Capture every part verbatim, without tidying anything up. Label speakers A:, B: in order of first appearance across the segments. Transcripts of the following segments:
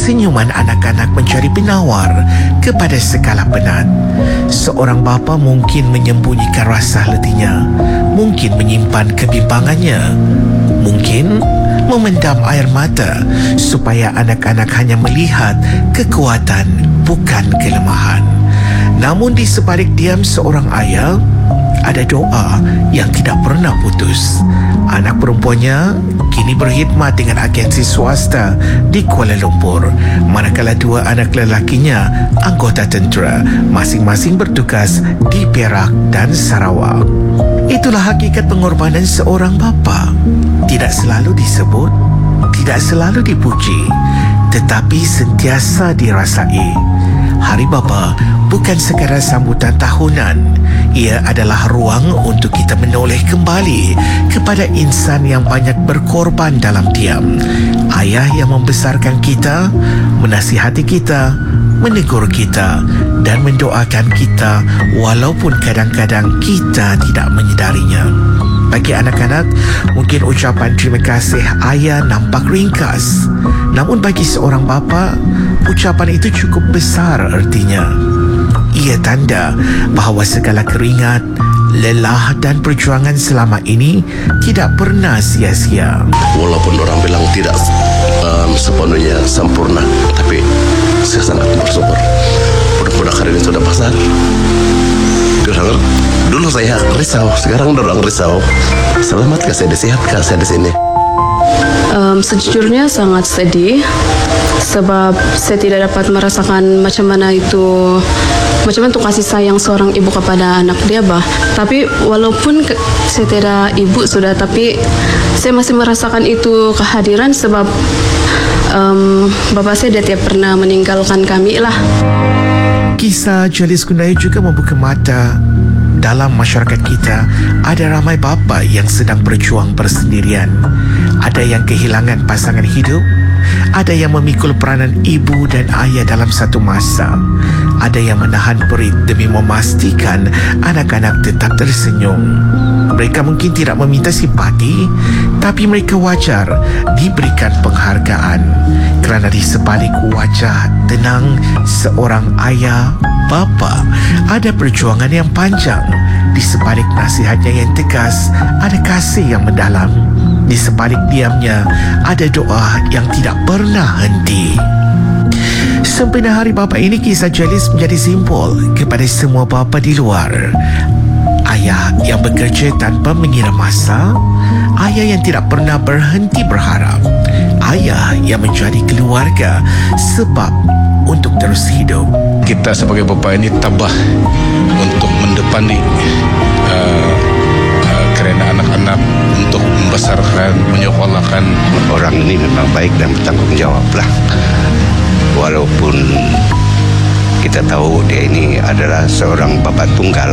A: Senyuman anak-anak menjadi penawar kepada segala penat. Seorang bapa mungkin menyembunyikan rasa letihnya, mungkin menyimpan kebimbangannya, mungkin memendam air mata supaya anak-anak hanya melihat kekuatan bukan kelemahan. Namun di sebalik diam seorang ayah, ada doa yang tidak pernah putus. Anak perempuannya kini berkhidmat dengan agensi swasta di Kuala Lumpur, manakala dua anak lelakinya anggota tentera, masing-masing bertugas di Perak dan Sarawak. Itulah hakikat pengorbanan seorang bapa. Tidak selalu disebut, tidak selalu dipuji, tetapi sentiasa dirasai. Hari Bapa bukan sekadar sambutan tahunan. Ia adalah ruang untuk kita menoleh kembali kepada insan yang banyak berkorban dalam diam. Ayah yang membesarkan kita, menasihati kita, menegur kita dan mendoakan kita walaupun kadang-kadang kita tidak menyedarinya. Bagi anak-anak, mungkin ucapan terima kasih ayah nampak ringkas. Namun bagi seorang bapa, ucapan itu cukup besar artinya. Ia tanda bahawa segala keringat, lelah dan perjuangan selama ini tidak pernah sia-sia.
B: Walaupun orang bilang tidak um, sepenuhnya sempurna, tapi saya sangat bersyukur. Budak-budak hari ini sudah besar. Dulu saya risau, sekarang dorang risau. Selamat kah saya sehat kah saya di sini?
C: Um, sejujurnya sangat sedih sebab saya tidak dapat merasakan macam mana itu, macam mana itu kasih sayang seorang ibu kepada anak dia, bah. Tapi walaupun ke, saya tidak ibu sudah, tapi saya masih merasakan itu kehadiran sebab um, bapa saya dia tidak pernah meninggalkan kami lah.
A: Kisah Jalis Gundayu juga membuka mata. Dalam masyarakat kita, ada ramai bapa yang sedang berjuang bersendirian. Ada yang kehilangan pasangan hidup, ada yang memikul peranan ibu dan ayah dalam satu masa, ada yang menahan perut demi memastikan anak-anak tetap tersenyum. Mereka mungkin tidak meminta simpati, tapi mereka wajar diberikan penghargaan kerana di sebalik wajah tenang seorang ayah, bapa, ada perjuangan yang panjang. Di sebalik nasihatnya yang tegas, ada kasih yang mendalam. Di sebalik diamnya, ada doa yang tidak pernah henti. Sempena Hari Bapa ini, kisah Jalis menjadi simbol kepada semua bapa di luar. Ayah yang bekerja tanpa mengira masa, ayah yang tidak pernah berhenti berharap, ayah yang menjadi keluarga sebab untuk terus hidup.
D: Kita sebagai bapa ini tabah untuk mendepani uh, uh, kerana anak-anak, untuk membesarkan, menyekolahkan.
B: Orang ini memang baik dan bertanggung jawab lah. Walaupun kita tahu dia ini adalah seorang bapa tunggal,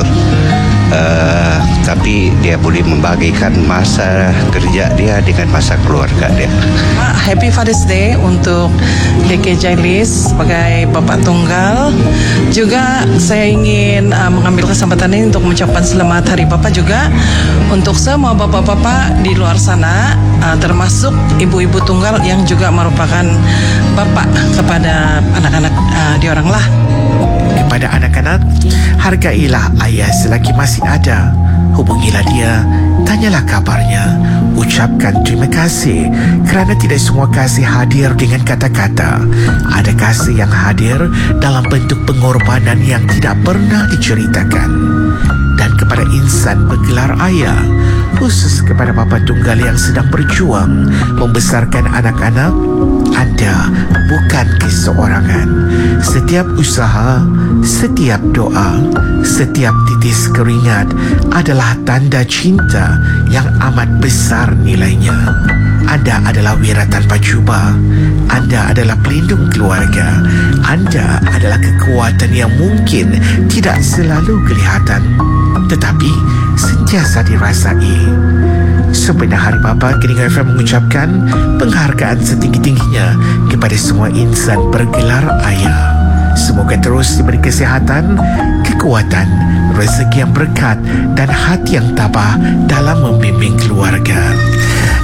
B: uh, tapi dia boleh membagikan masa kerja dia dengan masa keluarga dia.
E: Happy Father's Day untuk D K Jalis sebagai bapa tunggal. Juga saya ingin uh, mengambil kesempatan ini untuk mengucapkan selamat Hari Bapa juga untuk semua bapak-bapak di luar sana, uh, termasuk ibu-ibu tunggal yang juga merupakan bapak kepada anak-anak uh, diorang lah.
A: Kepada anak-anak, hargailah ayah selagi masih ada. Hubungilah dia, tanyalah kabarnya, ucapkan terima kasih kerana tidak semua kasih hadir dengan kata-kata. Ada kasih yang hadir dalam bentuk pengorbanan yang tidak pernah diceritakan. Dan kepada insan bergelar ayah, khusus kepada bapa tunggal yang sedang berjuang membesarkan anak-anak, anda bukan keseorangan. Setiap usaha, setiap doa, setiap titis keringat adalah tanda cinta yang amat besar nilainya. Anda adalah wira tanpa jubah. Anda adalah pelindung keluarga. Anda adalah kekuatan yang mungkin tidak selalu kelihatan, tetapi sentiasa dirasai. Sempena Hari Bapa, Kening F M mengucapkan penghargaan setinggi-tingginya kepada semua insan bergelar ayah. Semoga terus diberi kesihatan, kekuatan, rezeki yang berkat dan hati yang tabah dalam membimbing keluarga.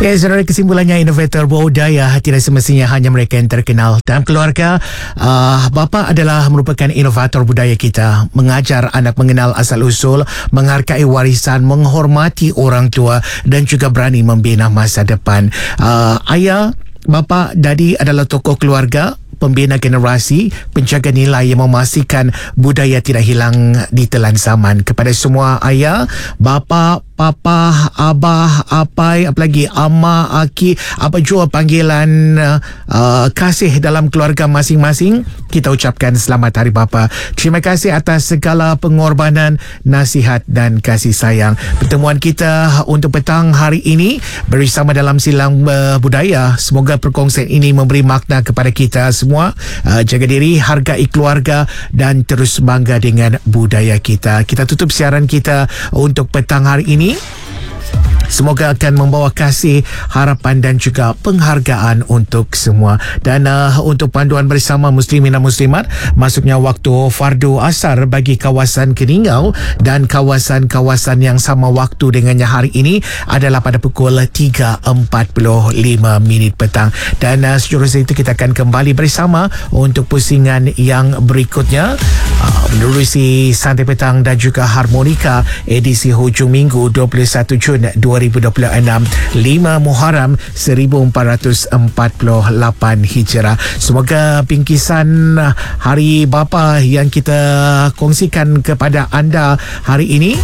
A: Ya, saudara, kesimpulannya inovator budaya tidak semestinya hanya mereka yang terkenal dalam keluarga. Uh, bapa adalah merupakan inovator budaya kita, mengajar anak mengenal asal-usul, menghargai warisan, menghormati orang tua dan juga berani membina masa depan. Uh, ayah, bapa, dadi adalah tokoh keluarga, pembina generasi, penjaga nilai yang memastikan budaya tidak hilang di telan zaman. Kepada semua ayah, bapa, papa, abah, apai, apalagi ama, aki, apa jua panggilan uh, kasih dalam keluarga masing-masing, kita ucapkan selamat Hari Bapa. Terima kasih atas segala pengorbanan, nasihat dan kasih sayang. Pertemuan kita untuk petang hari ini bersama dalam Silang uh, Budaya. Semoga perkongsian ini memberi makna kepada kita semua. Uh, jaga diri, hargai keluarga dan terus bangga dengan budaya kita. Kita tutup siaran kita untuk petang hari ini. Semoga akan membawa kasih, harapan dan juga penghargaan untuk semua. Dan uh, untuk panduan bersama muslimin dan muslimat, masuknya waktu fardu asar bagi kawasan Keningau dan kawasan-kawasan yang sama waktu dengannya hari ini adalah pada pukul tiga empat puluh lima minit petang. Dan uh, sejurus itu kita akan kembali bersama untuk pusingan yang berikutnya. Uh, menerusi Santai Petang dan juga Harmonika edisi hujung minggu dua puluh satu Jun dua ribu dua puluh enam, lima Muharram seribu empat ratus empat puluh lapan Hijrah. Semoga bingkisan Hari Bapa yang kita kongsikan kepada anda hari ini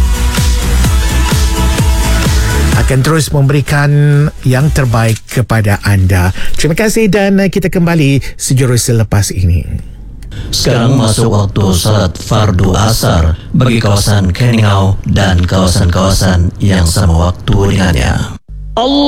A: akan terus memberikan yang terbaik kepada anda. Terima kasih dan kita kembali sejurus selepas ini.
F: Sekarang masuk waktu salat fardu asar bagi kawasan Keningau dan kawasan-kawasan yang sama waktu dengannya. Allah